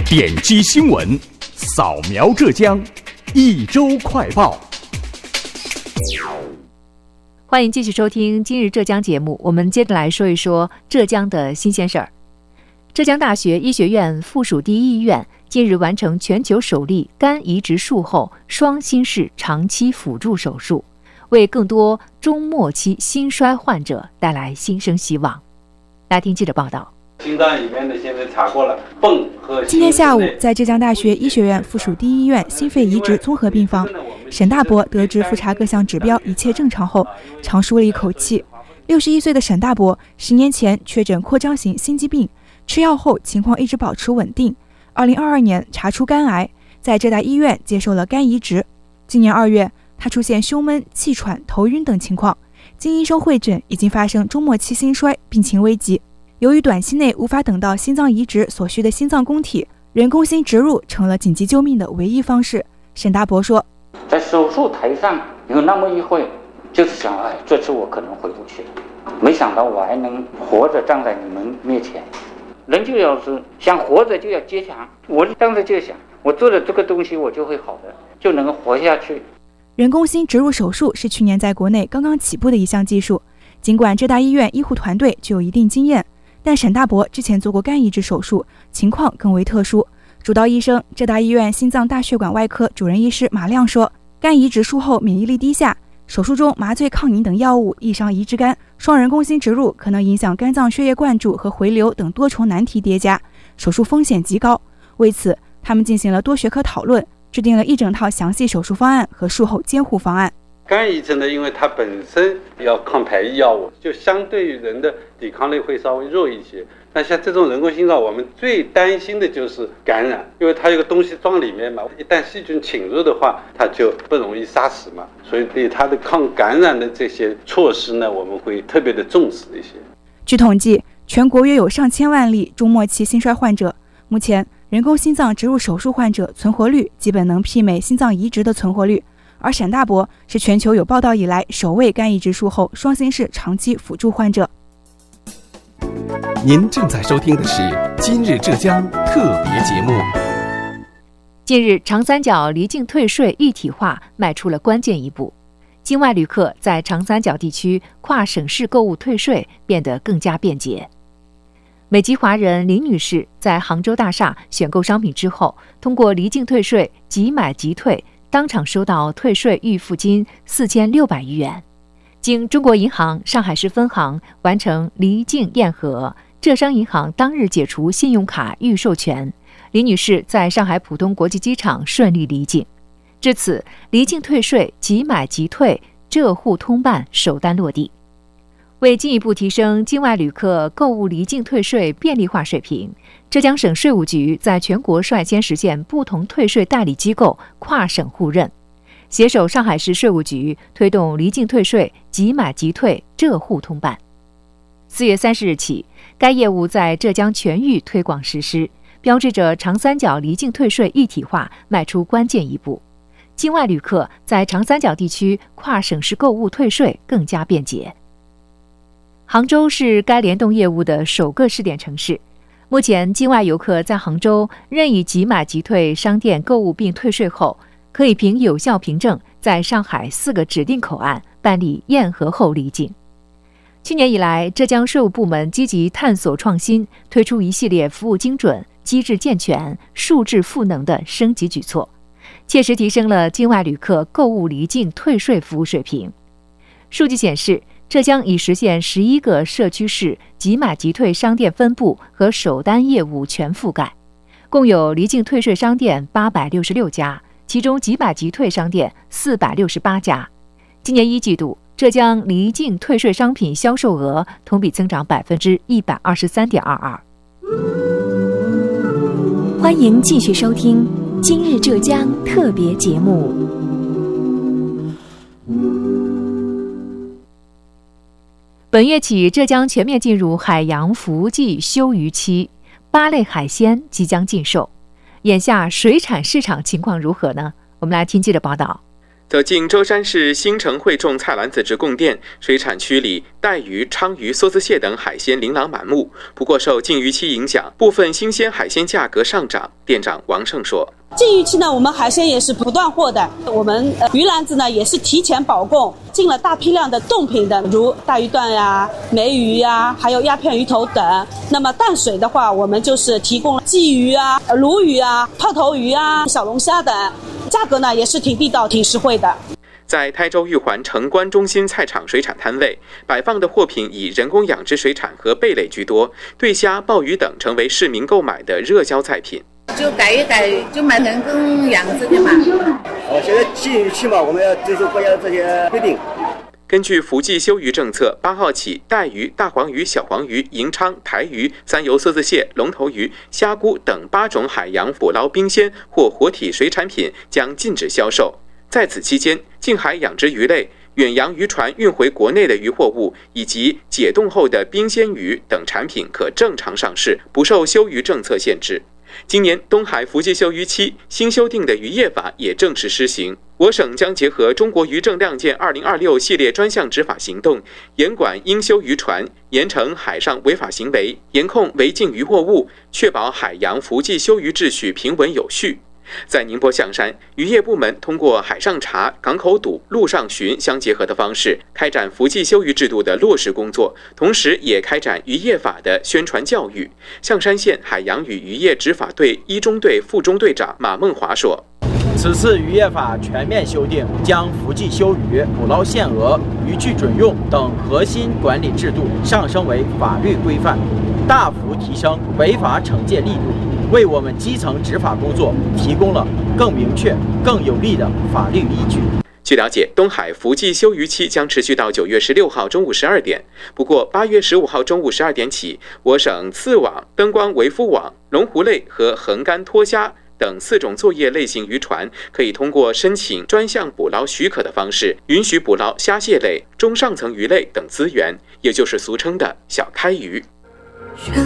点击新闻，扫描浙江，一周快报。 欢迎继续收听今日浙江节目，我们接着来说一说浙江的新鲜事儿。浙江大学医学院附属第一医院近日完成全球首例肝移植术后双心室长期辅助手术，为更多中末期心衰患者带来新生希望。来听记者报道。 心脏里面的现在查过了，泵和今天下午，在浙江大学医学院附属第一医院心肺移植综合病房，沈大伯得知复查各项指标一切正常后，长舒了一口气。61岁的沈大伯10年前确诊扩张型心肌病，吃药后情况一直保持稳定。2022年查出肝癌，在浙大医院接受了肝移植。今年2月，他出现胸闷、气喘、头晕等情况，经医生会诊，已经发生中末期心衰，病情危急。由于短期内无法等到心脏移植所需的心脏供体，人工心植入成了紧急救命的唯一方式。沈大伯说， 在手术台上有那么一会，就是想，这次我可能回不去了，没想到我还能活着站在你们面前。人就要是想活着就要坚强，我当时就想，我做了这个东西我就会好的，就能够活下去。 人工心植入手术是去年在国内刚刚起步的一项技术，尽管浙大医院医护团队具有一定经验，但沈大伯之前做过肝移植手术，情况更为特殊。主刀医生浙大医院心脏大血管外科主任医师马亮说，肝移植术后免疫力低下，手术中麻醉抗凝等药物易伤移植肝，双人工心植入可能影响肝脏血液灌注和回流等多重难题叠加，手术风险极高。为此，他们进行了多学科讨论，制定了一整套详细手术方案和术后监护方案。 肝移植呢，因为它本身要抗排异药物，就相对于人的抵抗力会稍微弱一些。那像这种人工心脏，我们最担心的就是感染，因为它有个东西装里面嘛，一旦细菌侵入的话，它就不容易杀死嘛。所以对它的抗感染的这些措施呢，我们会特别的重视一些。 据统计，全国约有上千万例中末期心衰患者，目前人工心脏植入手术患者存活率基本能媲美心脏移植的存活率。而沈大伯是全球有报道以来首位肝移植术后双心室长期辅助患者。 您正在收听的是今日浙江特别节目。 近日，长三角离境退税一体化迈出了关键一步，境外旅客在长三角地区跨省市购物退税变得更加便捷。美籍华人林女士在杭州大厦选购商品之后，通过离境退税即买即退，当场收到退税预付金4600余元。经中国银行上海市分行完成离境验核，浙商银行当日解除信用卡预授权，林女士在上海浦东国际机场顺利离境。至此，离境退税即买即退，浙沪通办首单落地。为进一步提升境外旅客购物离境退税便利化水平，浙江省税务局在全国率先实现不同退税代理机构跨省互认，携手上海市税务局推动离境退税即买即退，浙沪通办。4月30日起，该业务在浙江全域推广实施，标志着长三角离境退税一体化迈出关键一步。境外旅客在长三角地区跨省市购物退税更加便捷。杭州是该联动业务的首个试点城市。目前，境外游客在杭州任意即买即退商店购物并退税后，可以凭有效凭证在上海4个指定口岸办理验核后离境。去年以来，浙江税务部门积极探索创新，推出一系列服务精准、机制健全、数字赋能的升级举措，切实提升了境外旅客购物离境退税服务水平。数据显示，浙江已实现11个社区市即买即退商店分部和首单业务全覆盖，共有离境退税商店866家，其中即买即退商店468家。今年1季度，浙江离境退税商品销售额同比增长123.22%。 欢迎继续收听今日浙江特别节目。 本月起，浙江全面进入海洋伏季休渔期，8类海鲜即将禁售。眼下水产市场情况如何呢？我们来听记者报道。 走进舟山市新城汇众菜篮子直供店，水产区里带鱼、鲳鱼、梭子蟹等海鲜琳琅满目。不过受禁渔期影响，部分新鲜海鲜价格上涨。店长王胜说：“ 禁渔期呢，我们海鲜也是不断货的，我们鱼篮子呢也是提前保供，进了大批量的冻品的，如大鱼段呀、梅鱼呀，还有鸦片鱼头等。那么淡水的话，我们就是提供了鲫鱼啊、鲈鱼啊、泡头鱼啊、小龙虾等。”价格呢也是挺地道、挺实惠的。 在台州玉环城关中心菜场水产摊位摆放的货品以人工养殖水产和贝类居多，对虾、鲍鱼等成为市民购买的热销菜品。 就改一改，就买人工养殖的嘛。 现在禁渔期嘛，我们要遵守国家这些规定。 根据福记休渔政策，8号起，带鱼、大黄鱼、小黄鱼、银鲳、台鱼、三油梭子蟹、龙头鱼、虾菇等8种海洋捕捞冰鲜或活体水产品将禁止销售。在此期间，近海养殖鱼类、远洋渔船运回国内的渔货物以及解冻后的冰鲜鱼等产品可正常上市，不受休渔政策限制。今年东海福记休渔期新修订的渔业法也正式施行，我省将结合中国渔政亮剑2026系列专项执法行动，严管应休渔船，严惩海上违法行为，严控违禁渔货物，确保海洋福记休渔秩序平稳有序。在宁波象山，渔业部门通过海上查、港口堵、陆上巡相结合的方式，开展福记休渔制度的落实工作，同时也开展渔业法的宣传教育。象山县海洋与渔业执法队一中队副中队长马梦华说：“ 此次渔业法全面修订，将福记休渔、捕捞限额、渔具准用等核心管理制度上升为法律规范，大幅提升违法惩戒力度，为我们基层执法工作提供了更明确、更有力的法律依据。” 据了解，东海福记休渔期将持续到9月16号中午12点。不过8月15号中午12点起，我省刺网、灯光围夫网、龙湖类和横竿脱虾等4种作业类型渔船，可以通过申请专项捕捞许可的方式，允许捕捞虾蟹类、中上层鱼类等资源，也就是俗称的小开鱼。 人